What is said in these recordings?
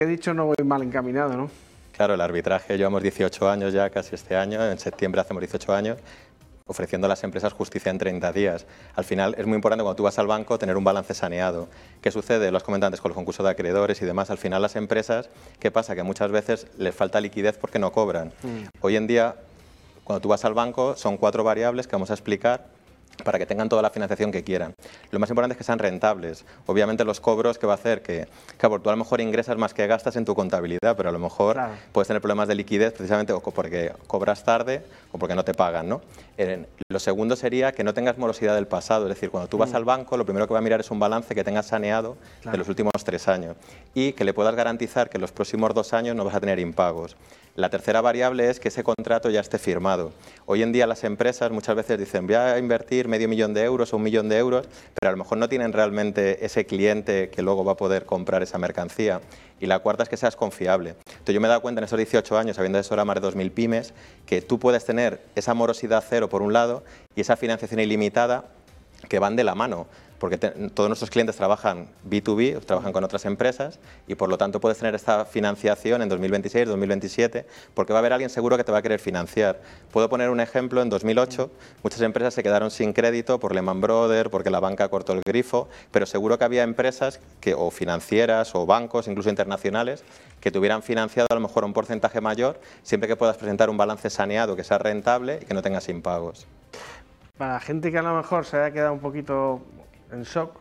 he dicho no voy mal encaminado, ¿no? Claro, el arbitraje, llevamos 18 años ya, casi este año, en septiembre hacemos 18 años, ofreciendo a las empresas justicia en 30 días. Al final es muy importante cuando tú vas al banco tener un balance saneado. ¿Qué sucede? Lo has comentado antes con los concursos de acreedores y demás. Al final las empresas, ¿qué pasa? Que muchas veces les falta liquidez porque no cobran. Hoy en día, cuando tú vas al banco, son 4 variables que vamos a explicar para que tengan toda la financiación que quieran. Lo más importante es que sean rentables. Obviamente los cobros que va a hacer que, claro, tú a lo mejor ingresas más que gastas en tu contabilidad, pero a lo mejor puedes tener problemas de liquidez precisamente o porque cobras tarde o porque no te pagan, ¿no? Lo segundo sería que no tengas morosidad del pasado, es decir, cuando tú vas al banco, lo primero que va a mirar es un balance que tengas saneado de los últimos 3 años y que le puedas garantizar que en los próximos 2 años no vas a tener impagos. La tercera variable es que ese contrato ya esté firmado. Hoy en día las empresas muchas veces dicen voy a invertir $500,000 o $1.000.000, pero a lo mejor no tienen realmente ese cliente que luego va a poder comprar esa mercancía. Y la cuarta es que seas confiable. Entonces yo me he dado cuenta en esos 18 años, habiendo asesorado más de 2.000 pymes, que tú puedes tener esa morosidad cero por un lado y esa financiación ilimitada que van de la mano. Porque todos nuestros clientes trabajan B2B, trabajan con otras empresas y por lo tanto puedes tener esta financiación en 2026, 2027, porque va a haber alguien seguro que te va a querer financiar. Puedo poner un ejemplo, en 2008 muchas empresas se quedaron sin crédito por Lehman Brothers, porque la banca cortó el grifo, pero seguro que había empresas o financieras o bancos, incluso internacionales, que te hubieran financiado a lo mejor un porcentaje mayor, siempre que puedas presentar un balance saneado que sea rentable y que no tengas impagos. Para la gente que a lo mejor se haya quedado un poquito en shock,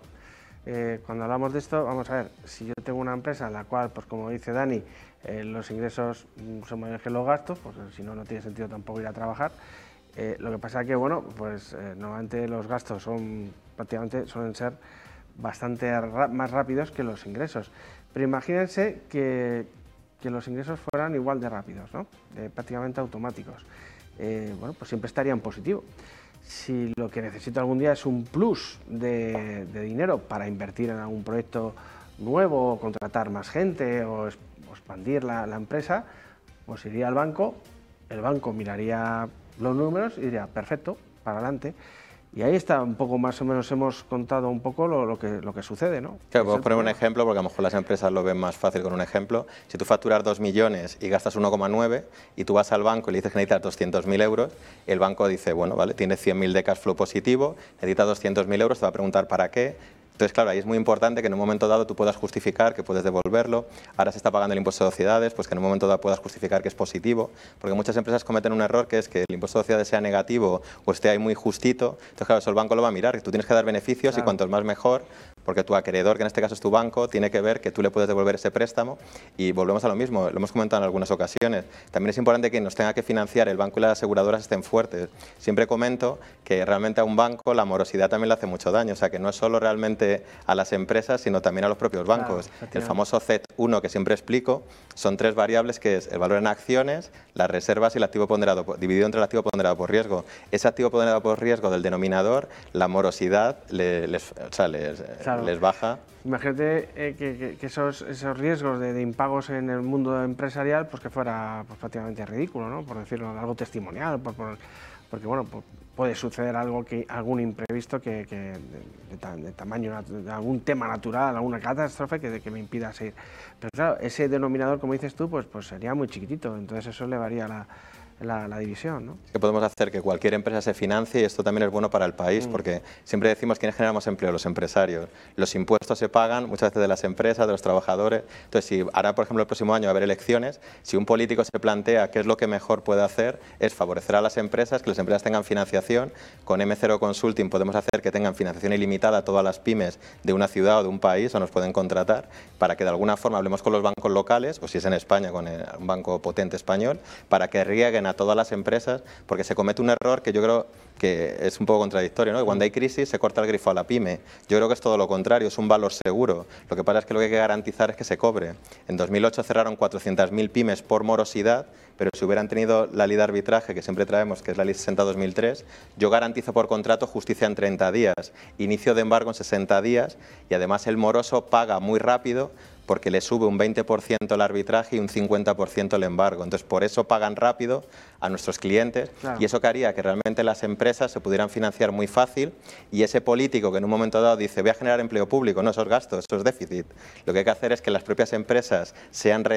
cuando hablamos de esto, vamos a ver, si yo tengo una empresa en la cual, pues como dice Dani, los ingresos son mayores que los gastos, pues si no, no tiene sentido tampoco ir a trabajar. Lo que pasa es que, bueno, pues normalmente los gastos prácticamente suelen ser bastante más rápidos que los ingresos. Pero imagínense que los ingresos fueran igual de rápidos, ¿no? Prácticamente automáticos. Bueno, pues siempre estaría en positivo. Si lo que necesito algún día es un plus de dinero para invertir en algún proyecto nuevo, o contratar más gente o expandir la empresa, pues iría al banco, el banco miraría los números y diría, perfecto, para adelante. Y ahí está un poco, más o menos hemos contado un poco lo que sucede, ¿no? Claro, podemos poner un ejemplo porque a lo mejor las empresas lo ven más fácil con un ejemplo. Si tú facturas 2 millones y gastas 1,9 y tú vas al banco y le dices que necesitas 200.000 euros, el banco dice, bueno, vale, tienes 100.000 de cash flow positivo, necesitas 200.000 euros, te va a preguntar para qué. Entonces, claro, ahí es muy importante que en un momento dado tú puedas justificar que puedes devolverlo. Ahora se está pagando el impuesto de sociedades, pues que en un momento dado puedas justificar que es positivo, porque muchas empresas cometen un error que es que el impuesto de sociedades sea negativo o esté ahí muy justito. Entonces, claro, eso el banco lo va a mirar, que tú tienes que dar beneficios y cuantos más mejor, porque tu acreedor, que en este caso es tu banco, tiene que ver que tú le puedes devolver ese préstamo y volvemos a lo mismo, lo hemos comentado en algunas ocasiones. También es importante que nos tenga que financiar el banco y las aseguradoras estén fuertes. Siempre comento que realmente a un banco la morosidad también le hace mucho daño, o sea que no es solo realmente a las empresas, sino también a los propios bancos. Claro, el famoso CET1 que siempre explico, son 3 variables que es el valor en acciones, las reservas y el activo ponderado, dividido entre el activo ponderado por riesgo. Ese activo ponderado por riesgo del denominador, la morosidad les baja. Imagínate que esos riesgos de impagos en el mundo empresarial, pues que fuera pues, prácticamente ridículo, ¿no? Por decirlo, algo testimonial, porque bueno, puede suceder algún imprevisto de tamaño, de algún tema natural, alguna catástrofe que me impida seguir. Pero claro, ese denominador, como dices tú, pues sería muy chiquitito, entonces eso elevaría la división, ¿no? Es que podemos hacer que cualquier empresa se financie y esto también es bueno para el país, porque siempre decimos quiénes generamos empleo, los empresarios. Los impuestos se pagan muchas veces de las empresas, de los trabajadores. Entonces, si ahora, por ejemplo, el próximo año va a haber elecciones, si un político se plantea qué es lo que mejor puede hacer, es favorecer a las empresas, que las empresas tengan financiación. Con M0 Consulting podemos hacer que tengan financiación ilimitada a todas las pymes de una ciudad o de un país, o nos pueden contratar, para que de alguna forma hablemos con los bancos locales, o si es en España, con un banco potente español, para que rieguen a todas las empresas, porque se comete un error que yo creo que es un poco contradictorio, ¿no? Cuando hay crisis se corta el grifo a la pyme. Yo creo que es todo lo contrario, es un valor seguro. Lo que pasa es que lo que hay que garantizar es que se cobre. En 2008 cerraron 400.000 pymes por morosidad, pero si hubieran tenido la ley de arbitraje que siempre traemos, que es la ley 60/2003, yo garantizo por contrato justicia en 30 días, inicio de embargo en 60 días y además el moroso paga muy rápido porque le sube un 20% el arbitraje y un 50% el embargo. Entonces, por eso pagan rápido a nuestros clientes, claro. Y eso que haría que realmente las empresas se pudieran financiar muy fácil, y ese político que en un momento dado dice voy a generar empleo público, no, esos gastos, esos déficit. Lo que hay que hacer es que las propias empresas sean